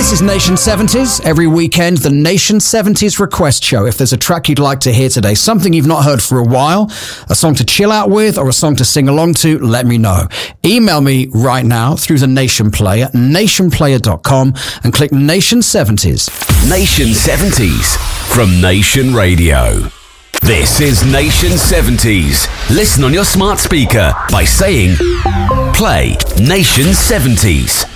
This is Nation 70s. Every weekend, the Nation 70s request show. If there's a track you'd like to hear today, something you've not heard for a while, a song to chill out with, or a song to sing along to, let me know. Email me right now through the Nation Player, nationplayer.com, and click Nation 70s. Nation 70s from Nation Radio. This is Nation 70s. Listen on your smart speaker by saying, play Nation 70s.